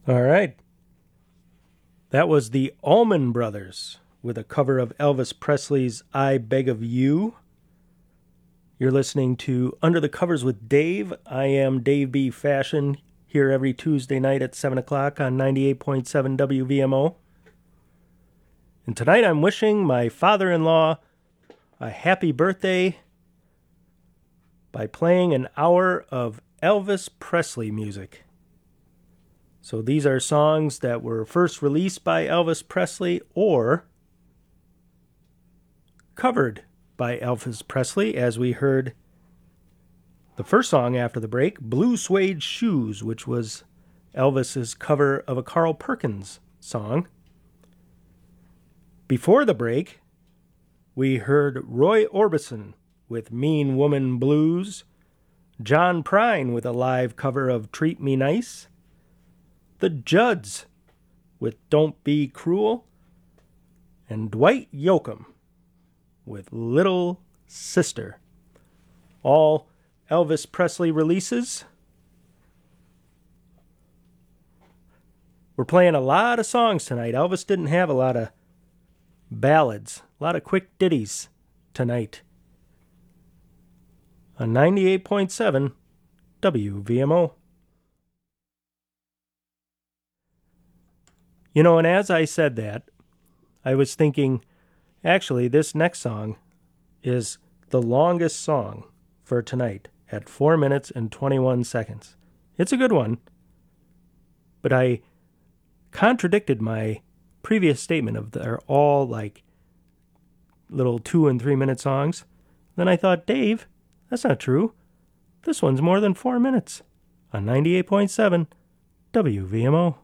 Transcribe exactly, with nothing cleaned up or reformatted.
All right. That was the Allman Brothers with a cover of Elvis Presley's I Beg of You. You're listening to Under the Covers with Dave. I am Dave B. Fashion, here every Tuesday night at seven o'clock on ninety-eight point seven W V M O. And tonight I'm wishing my father-in-law a happy birthday by playing an hour of Elvis Presley music. So these are songs that were first released by Elvis Presley or covered by Elvis Presley, as we heard the first song after the break, Blue Suede Shoes, which was Elvis's cover of a Carl Perkins song. Before the break, we heard Roy Orbison with Mean Woman Blues, John Prine with a live cover of Treat Me Nice, The Judds with Don't Be Cruel, and Dwight Yoakam with Little Sister. All Elvis Presley releases. We're playing a lot of songs tonight. Elvis didn't have a lot of ballads, a lot of quick ditties tonight. On ninety-eight point seven W V M O. You know, and as I said that, I was thinking, actually, this next song is the longest song for tonight at four minutes and twenty-one seconds. It's a good one, but I contradicted my previous statement of they're all like little two and three minute songs. Then I thought, Dave, that's not true. This one's more than four minutes on ninety-eight point seven W V M O.